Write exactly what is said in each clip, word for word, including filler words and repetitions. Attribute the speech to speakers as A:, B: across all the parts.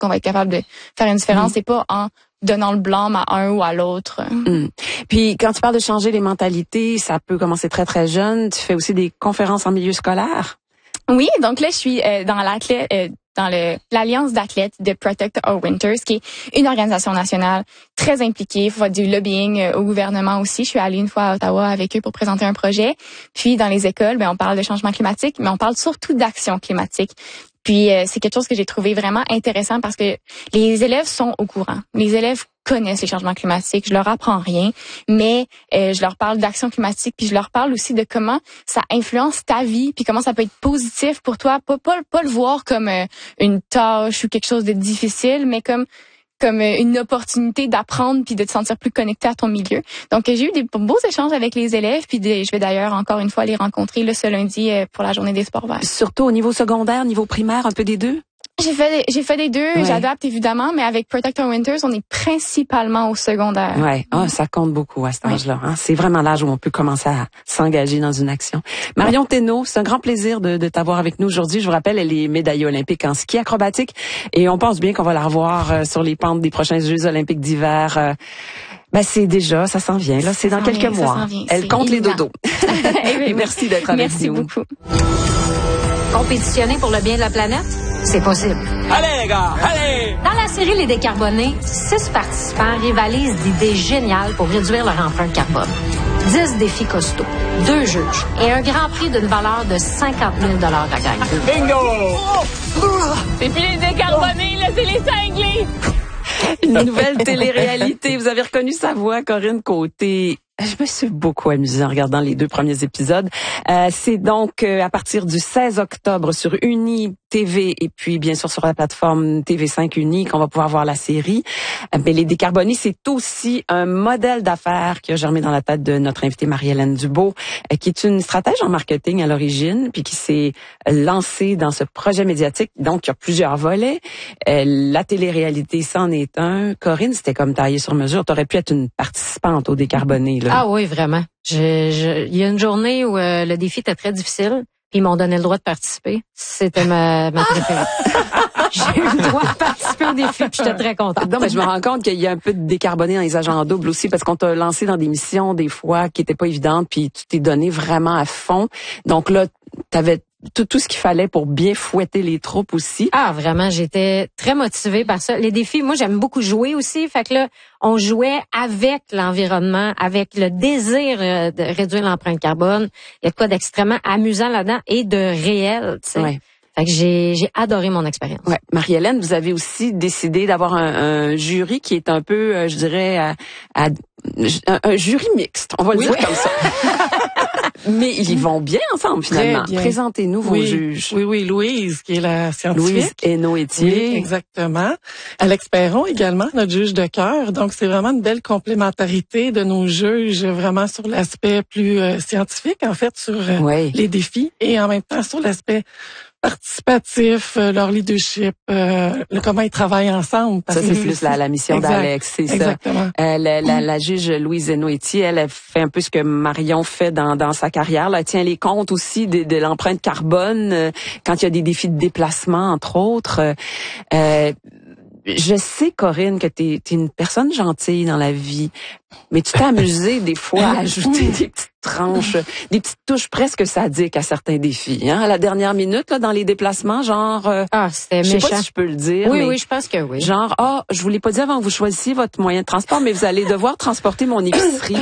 A: qu'on va être capable de faire une différence. Mmh. C'est pas en donnant le blâme à un ou à l'autre.
B: Mmh. Puis quand tu parles de changer les mentalités, ça peut commencer très très jeune. Tu fais aussi des conférences en milieu scolaire?
A: Oui, donc là je suis euh, dans l'athlète euh, dans le l'Alliance d'athlètes de Protect Our Winters, qui est une organisation nationale très impliquée, il faut faire du lobbying euh, au gouvernement aussi. Je suis allée une fois à Ottawa avec eux pour présenter un projet. Puis dans les écoles, ben on parle de changement climatique, mais on parle surtout d'action climatique. Puis euh, c'est quelque chose que j'ai trouvé vraiment intéressant parce que les élèves sont au courant. Les élèves connaissent les changements climatiques, je leur apprends rien, mais euh, je leur parle d'action climatique, puis je leur parle aussi de comment ça influence ta vie, puis comment ça peut être positif pour toi, pas pas, pas le voir comme euh, une tâche ou quelque chose de difficile, mais comme comme une opportunité d'apprendre puis de te sentir plus connecté à ton milieu. Donc, j'ai eu des beaux échanges avec les élèves, puis des, je vais d'ailleurs encore une fois les rencontrer là, ce lundi pour la journée des sports verts.
B: Surtout au niveau secondaire, niveau primaire, un peu des deux?
A: J'ai fait, j'ai fait des deux, ouais. J'adapte évidemment, mais avec Protect Our Winters, on est principalement au secondaire.
B: Ouais, oh, ça compte beaucoup à cet âge-là. Hein? C'est vraiment l'âge où on peut commencer à s'engager dans une action. Marion Thénault, c'est un grand plaisir de, de t'avoir avec nous aujourd'hui. Je vous rappelle, elle est médaillée olympique en ski acrobatique et on pense bien qu'on va la revoir euh, sur les pentes des prochains Jeux olympiques d'hiver. Euh, ben c'est déjà, ça s'en vient là, c'est dans quelques vient, mois. Elle compte les dodos. Et merci d'être avec
A: merci
B: nous.
A: Merci beaucoup.
C: Compétitionner pour le bien de la planète, c'est possible.
D: Allez les gars, allez!
C: Dans la série Les Décarbonés, six participants rivalisent d'idées géniales pour réduire leur empreinte carbone. Dix défis costauds, deux juges et un grand prix d'une valeur de cinquante mille dollars à gagner.
D: Bingo!
A: C'est plus les décarbonés, là, c'est les cinglés!
B: Une nouvelle télé-réalité. Vous avez reconnu sa voix, Corinne Côté. Je me suis beaucoup amusée en regardant les deux premiers épisodes. Euh, c'est donc euh, à partir du seize octobre sur Uni T V et puis bien sûr sur la plateforme T V cinq Uni qu'on va pouvoir voir la série. Euh, mais les décarbonés, c'est aussi un modèle d'affaires qui a germé dans la tête de notre invitée Marie-Hélène Dubeau, euh, qui est une stratège en marketing à l'origine, puis qui s'est lancée dans ce projet médiatique. Donc, il y a plusieurs volets. Euh, la télé-réalité, c'en est un. Corinne, c'était comme taillé sur mesure. Tu aurais pu être une participante aux décarbonés, là.
C: Ah oui, vraiment. Je, je, il y a une journée où euh, le défi était très difficile, puis ils m'ont donné le droit de participer. C'était ma, ma préférée. J'ai eu le droit de participer au défi, puis j'étais très contente.
B: Non, mais je me rends compte qu'il y a un peu de décarboné dans les agents doubles aussi, parce qu'on t'a lancé dans des missions, des fois, qui étaient pas évidentes, puis tu t'es donné vraiment à fond. Donc là, t'avais tout, tout ce qu'il fallait pour bien fouetter les troupes aussi.
C: Ah, vraiment, j'étais très motivée par ça. Les défis, moi, j'aime beaucoup jouer aussi. Fait que là, on jouait avec l'environnement, avec le désir de réduire l'empreinte carbone. Il y a de quoi d'extrêmement amusant là-dedans et de réel, tu sais. Ouais. Fait que j'ai, j'ai adoré mon expérience.
B: Ouais. Marie-Hélène, vous avez aussi décidé d'avoir un, un jury qui est un peu, euh, je dirais, à, à, un, un jury mixte. On va
E: oui,
B: le dire
E: oui.
B: comme ça. Mais ils y vont bien ensemble, finalement.
E: Bien.
B: Présentez-nous vos
E: oui,
B: juges.
E: Oui, oui, Louise, qui est la scientifique.
B: Louise Hénaud-Étier.
E: Oui, exactement. Alex Perron également, notre juge de cœur. Donc, c'est vraiment une belle complémentarité de nos juges, vraiment sur l'aspect plus euh, scientifique, en fait, sur euh,
B: oui.
E: les défis, et en même temps sur l'aspect participatif, euh, leur leadership, euh, le, comment ils travaillent ensemble.
B: Ça, c'est plus la, la mission
E: exact,
B: d'Alex, c'est
E: exactement.
B: ça. Euh, la, la, la juge Louise Hénaud-Étier, elle, elle fait un peu ce que Marion fait dans, dans sa carrière. Là. Elle tient les comptes aussi de, de l'empreinte carbone euh, quand il y a des défis de déplacement, entre autres. Euh, je sais, Corinne, que t'es, t'es une personne gentille dans la vie, mais tu t'es amusée des fois à ajouter des petites tranches, des petites touches presque sadiques à certains défis. Hein? À la dernière minute, là, dans les déplacemements, genre... Euh,
C: ah, c'était
B: je
C: méchant.
B: sais pas si je peux le dire.
C: Oui,
B: mais
C: oui, je pense que oui.
B: Genre, ah, oh, je vous l'ai pas dit avant que vous choisissiez votre moyen de transport, mais vous allez devoir transporter mon épicerie.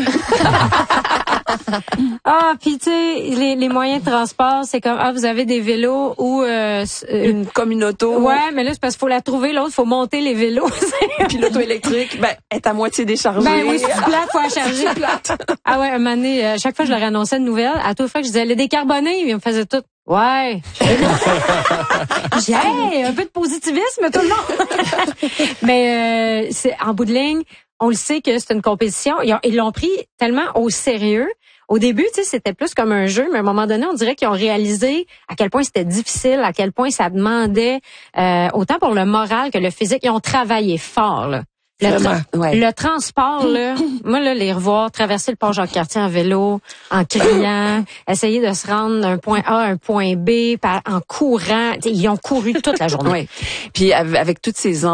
C: Ah, puis tu sais, les, les moyens de transport, c'est comme, ah, vous avez des vélos ou... Euh,
B: une communauto.
C: Ouais, mais là, c'est parce qu'il faut la trouver, l'autre, il faut monter les vélos.
B: Puis l'auto électrique, ben, est à moitié déchargée.
C: Ben oui, c'est plate, faut la charger. Plate. Ah ouais, un moment donné, à chaque fois que je leur annonçais une nouvelle, à toute fois que je disais, les décarbonés, ils me faisaient tout. Ouais. J'ai hey, un peu de positivisme, tout le monde. Mais euh, c'est en bout de ligne, on le sait que c'est une compétition. Ils, ont, ils l'ont pris tellement au sérieux. Au début, tu sais, c'était plus comme un jeu, mais à un moment donné, on dirait qu'ils ont réalisé à quel point c'était difficile, à quel point ça demandait euh, autant pour le moral que le physique. Ils ont travaillé fort, là. Le, tra- ouais. le transport, là, moi, là, les revoir, traverser le pont Jacques-Cartier en vélo, en criant, essayer de se rendre d'un point A à un point B, par, en courant. Ils ont couru toute la journée.
B: Ouais. Puis avec toutes ces